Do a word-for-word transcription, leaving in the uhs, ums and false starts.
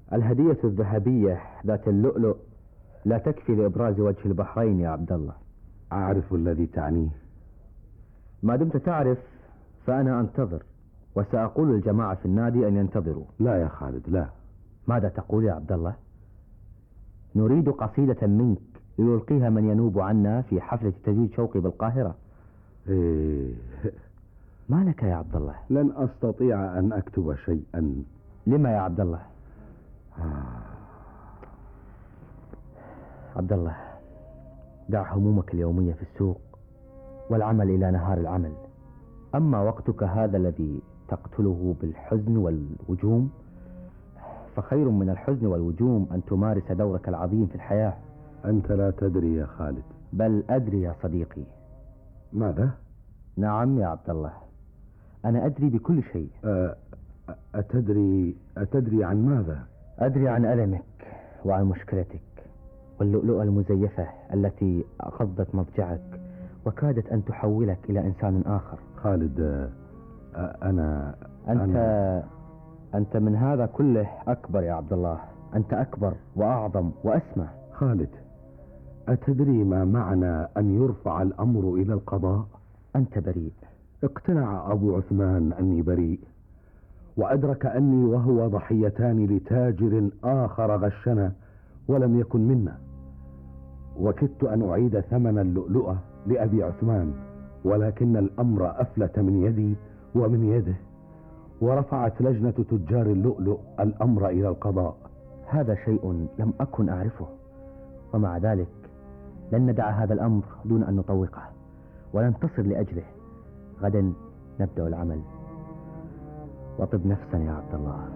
الهدية الذهبية ذات اللؤلؤ لا تكفي لإبراز وجه البحرين يا عبد الله. أعرف الذي تعنيه. ما دمت تعرف فأنا أنتظر، وسأقول للجماعة في النادي أن ينتظروا. لا يا خالد، لا. ماذا تقول يا عبد الله؟ نريد قصيدة منك ليلقيها من ينوب عنا في حفلة تزويج شوقي بالقاهرة. إيه. ما لك يا عبد الله؟ لن أستطيع أن أكتب شيئا. لما يا عبد الله؟ عبد الله، دع همومك اليومية في السوق والعمل إلى نهار العمل. أما وقتك هذا الذي تقتله بالحزن والوجوم فخير من الحزن والوجوم أن تمارس دورك العظيم في الحياة. أنت لا تدري يا خالد. بل أدري يا صديقي. ماذا؟ نعم يا عبد الله، أنا أدري بكل شيء. أتدري أتدري عن ماذا؟ أدري عن ألمك وعن مشكلتك واللؤلؤة المزيفة التي أخضت مضجعك وكادت أن تحولك إلى إنسان آخر. خالد، أنا أنت أنا... أنت من هذا كله أكبر يا عبد الله. أنت أكبر وأعظم وأسمى. خالد، أتدري ما معنى أن يرفع الأمر إلى القضاء؟ أنت بريء. اقتنع أبو عثمان أني بريء، وأدرك أني وهو ضحيتان لتاجر آخر غشنا ولم يكن منا، وكدت أن أعيد ثمن اللؤلؤة لأبي عثمان، ولكن الأمر أفلت من يدي ومن يده، ورفعت لجنة تجار اللؤلؤ الأمر إلى القضاء. هذا شيء لم أكن أعرفه، ومع ذلك لن ندع هذا الأمر دون أن نطوقه وننتصر لأجله. غدا نبدأ العمل. وطب نفسا يا عبد الله.